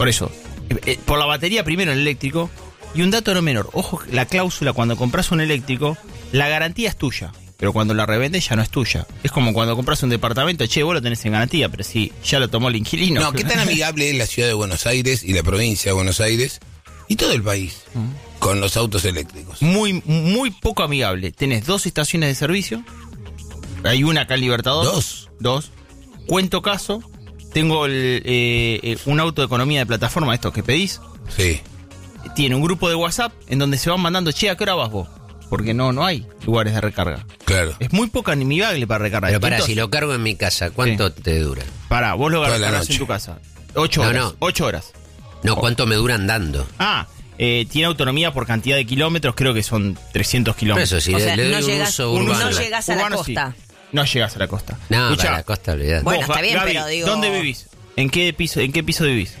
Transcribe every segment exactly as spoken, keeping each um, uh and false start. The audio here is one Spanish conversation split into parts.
Por eso, eh, por la batería primero el eléctrico. Y un dato no menor, ojo, la cláusula cuando compras un eléctrico, la garantía es tuya, pero cuando la revendes ya no es tuya. Es como cuando compras un departamento, che, vos lo tenés en garantía, pero si ya lo tomó el inquilino. No, ¿qué tan amigable es la ciudad de Buenos Aires y la provincia de Buenos Aires y todo el país mm. con los autos eléctricos? Muy, muy poco amigable. Tenés dos estaciones de servicio, hay una acá en Libertador. ¿Dos? Dos. Cuento caso, tengo el, eh, un auto de economía de plataforma, estos que pedís. Sí. Tiene un grupo de WhatsApp en donde se van mandando, che, ¿a qué hora vas vos? Porque no, no hay lugares de recarga. Claro. Es muy poco amigable para recargar. Pero pará, Entonces, si lo cargo en mi casa, ¿cuánto sí. te dura? Pará, vos lo cargas en tu casa. Ocho horas. No, no. Ocho horas. No, ¿cuánto me dura andando? Ah, eh, tiene autonomía por cantidad de kilómetros, creo que son trescientos kilómetros. Eso, si o le, sea, le doy no un llegas, uso urbano. urbano. No llegas a la Urbano, costa. Sí. No llegas a la costa. No, Escuchá, para la costa, olvidate. Bueno, vos, está bien, Gaby, pero digo... ¿dónde vivís? ¿En qué piso, en qué piso vivís?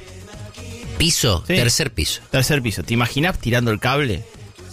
¿Piso? Sí. Tercer piso. Tercer piso. ¿Te imaginás tirando el cable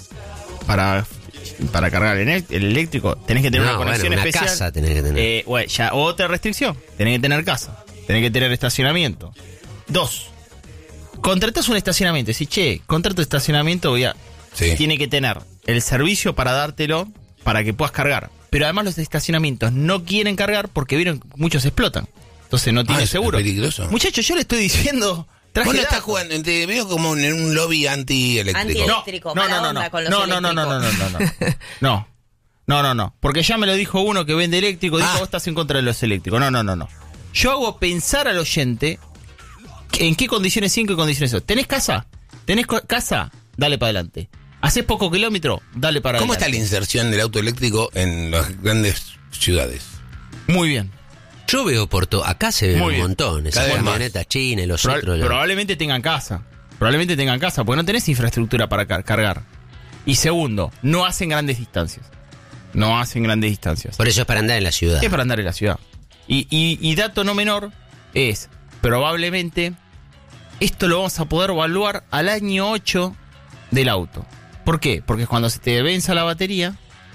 para, para cargar el, el eléctrico? Tenés que tener no, una conexión bueno, una especial. Casa tenés que tener. Eh, bueno, ya, otra restricción. Tenés que tener casa. Tenés que tener estacionamiento. Dos. Contratás un estacionamiento. Decís, che, contrato estacionamiento, voy a... Sí. Tiene que tener el servicio para dártelo para que puedas cargar. Pero además los estacionamientos no quieren cargar porque vieron muchos explotan. Entonces no tiene ah, seguro. Es peligroso. Muchachos, yo le estoy diciendo... Vos no estás jugando, te veo como en un lobby anti-eléctrico. Anti-eléctrico, no, mala no, no, onda no, con los no, no, no, no, no, no, no, no, no, no, no, no, porque ya me lo dijo uno que vende eléctrico, dijo, ah. vos estás en contra de los eléctricos. No, no, no, no. Yo hago pensar al oyente en qué condiciones sí, en qué condiciones no. ¿Tenés casa? ¿Tenés casa? Dale para adelante. ¿Hacés poco kilómetro? Dale para ¿Cómo adelante. ¿Cómo está la inserción del auto eléctrico en las grandes ciudades? Muy bien. Yo veo por todo, acá se ven un bien. montón, esas camionetas chinas, los Pro- otros. Probablemente tengan casa, probablemente tengan casa, porque no tenés infraestructura para car- cargar. Y segundo, no hacen grandes distancias. No hacen grandes distancias. Por eso es para andar en la ciudad. Es para andar en la ciudad. Y, y, y dato no menor es, probablemente, esto lo vamos a poder evaluar al año ocho del auto. ¿Por qué? Porque es cuando se te venza la batería.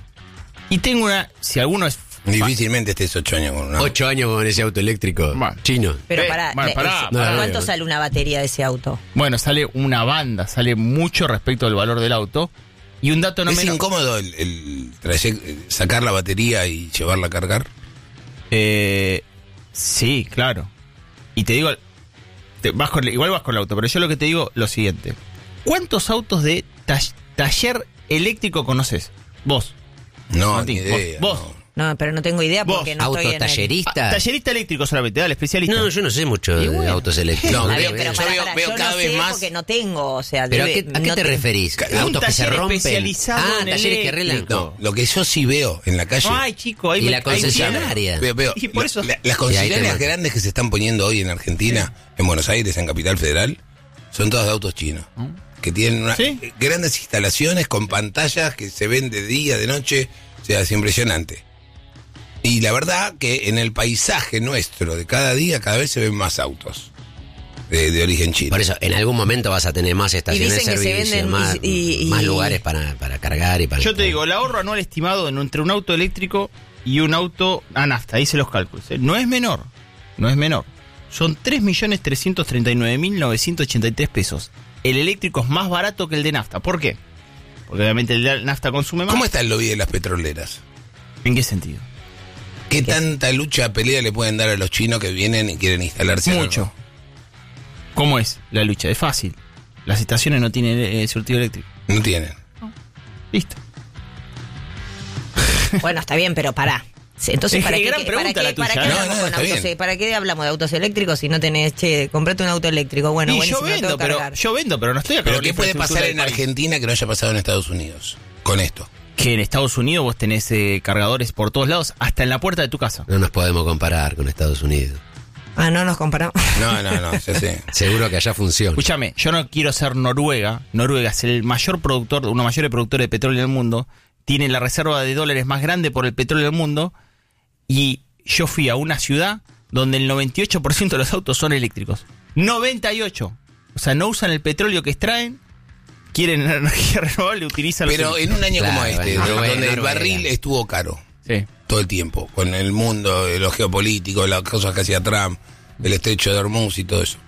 Y tengo una, si alguno es... Difícilmente estés ocho años con una... Ocho años con ese auto eléctrico bueno. chino. Pero eh, pará, bueno, le, pará, ese, pará ¿cuánto pará. sale una batería de ese auto? Bueno, sale una banda, sale mucho respecto al valor del auto. Y un dato no ¿Es menos... incómodo el, el trayecto, sacar la batería y llevarla a cargar? Eh, sí, claro. Y te digo, te vas con, igual vas con el auto, pero yo lo que te digo lo siguiente. ¿Cuántos autos de ta- taller eléctrico conoces? Vos. No, Martín, ni idea. Vos. No. No, pero no tengo idea porque Vos, no estoy en el... ¿Autotallerista? Ah, tallerista eléctrico solamente, dale, especialista. No, yo no sé mucho de bueno. autos eléctricos. No, Está veo- bien, pero yo pará, veo- pará, veo yo cada no vez sé más- porque no tengo, o sea... ¿Pero debe- a qué, a qué no te te- referís? Un ¿Autos que se taller rompen? especializado Ah, en talleres que arreglan. eléctrico. No, lo que yo sí veo en la calle... No hay, chico. Hay, Y la hay- concesionaria. Veo, veo, Y por la- eso- la- las Y concesionarias ahí te- grandes que se están poniendo hoy en Argentina, en Buenos Aires, en Capital Federal, son todas de autos chinos. Que tienen unas ¿Sí? grandes instalaciones con pantallas que se ven de día, de noche. O sea, es impresionante. Y la verdad que en el paisaje nuestro de cada día, cada vez se ven más autos de, de origen chino. Por eso, en algún momento vas a tener más estaciones de dicen que se servicio, venden más, y- y- más y- lugares para, para cargar y para... Yo te digo, el ahorro anual estimado en- entre un auto eléctrico y un auto a nafta, hice los cálculos, ¿eh? No es menor, no es menor. Son tres millones trescientos treinta y nueve mil novecientos ochenta y tres pesos. El eléctrico es más barato que el de nafta. ¿Por qué? Porque obviamente el de nafta consume más. ¿Cómo está el lobby de las petroleras? ¿En qué sentido? ¿Qué tanta lucha, pelea le pueden dar a los chinos que vienen y quieren instalarse en Mucho. algo? ¿Cómo es la lucha? Es fácil. Las estaciones no tienen eh, surtido eléctrico. No tienen. Listo. Bueno, está bien, pero pará. Entonces, Es ¿para que qué, gran para pregunta qué, la tuya, para qué ¿no? hablamos No, no, con está autos, bien. eh, ¿para qué hablamos de autos eléctricos si no tenés, che, comprate un auto eléctrico? Bueno, Y buenísimo, yo lo tengo vendo, que pero cargar. yo vendo, pero no estoy acá. ¿Pero con la qué puede infraestructura pasar en del país. Argentina que no haya pasado en Estados Unidos con esto? Que en Estados Unidos vos tenés eh, cargadores por todos lados, hasta en la puerta de tu casa. No nos podemos comparar con Estados Unidos. Ah, no nos comparamos. No, no, no, ya sé. Seguro que allá funciona. Escúchame, yo no quiero ser Noruega. Noruega es el mayor productor, uno de los mayores productores de petróleo del mundo. Tiene la reserva de dólares más grande por el petróleo del mundo. Y yo fui a una ciudad donde el noventa y ocho por ciento de los autos son eléctricos. noventa y ocho. O sea, no usan el petróleo que extraen. Quieren energía renovable, utilizan los Pero en un año Claro, como este, en donde Noruega, el Noruega. barril estuvo caro Sí. todo el tiempo, con el mundo, los geopolíticos, las cosas que hacía Trump, el estrecho de Hormuz y todo eso.